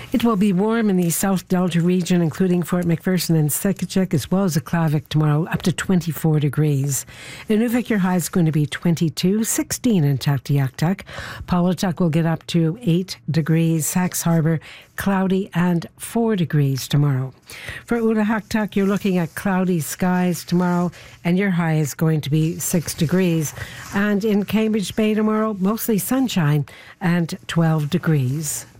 It will be warm in the South Delta region, including Fort McPherson and Sekicek, as well as Aklavik tomorrow, up to 24 degrees. In Nuvik, your high is going to be 22, 16 in Tuktoyaktuk. Paulatuk will get up to 8 degrees. Sax Harbour, cloudy and 4 degrees tomorrow. For Utahaktuk, you're looking at cloudy skies tomorrow, and your high is going to be 6 degrees. And in Cambridge Bay tomorrow, mostly sunshine and 12 degrees.